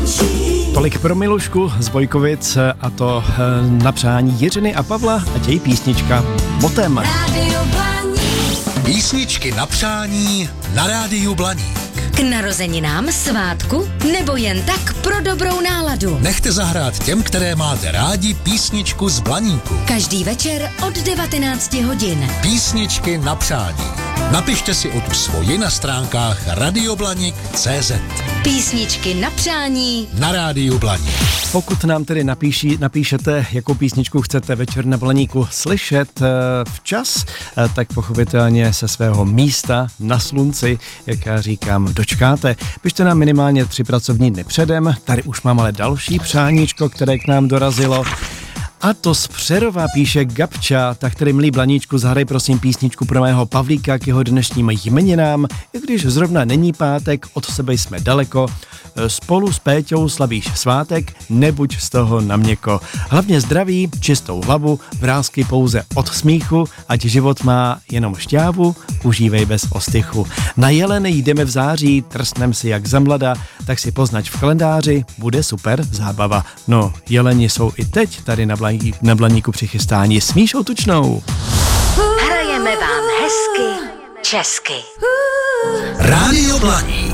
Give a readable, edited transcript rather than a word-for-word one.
Tolik pro Milušku z Vojkovic a to na přání Jiřiny a Pavla a její písnička Motem. Písničky na přání na Rádiu Blaník. K narozeninám, svátku nebo jen tak pro dobrou náladu. Nechte zahrát těm, které máte rádi, písničku z Blaníku. Každý večer od 19 hodin. Písničky na přání. Napište si o tu svoji na stránkách radioblanik.cz. Písničky na přání na Rádiu Blaník. Pokud nám tedy napíšete, jakou písničku chcete večer na Blaníku slyšet včas, tak pochopitelně se svého místa na slunci, jak já říkám, dočkáte. Pište nám minimálně 3 pracovní dny předem. Tady už mám ale další přáníčko, které k nám dorazilo. A to z Přerova píše Gabča, tak tedy milý Blaníčku, zahraj prosím písničku pro mého Pavlíka k jeho dnešním jmeninám, i když zrovna není pátek, od sebe jsme daleko, spolu s Péťou slavíš svátek, nebuď z toho na měko. Hlavně zdraví, čistou hlavu, vrásky pouze od smíchu, ať život má jenom šťávu, užívej bez ostychu. Na Jeleny jdeme v září, trsnem si jak za mlada, tak si poznač v kalendáři, bude super zábava. No, jeleni jsou i teď tady na Blaníku přichystáni s Míšou Tučnou. hrajeme vám hezky česky. Rádio Blaník.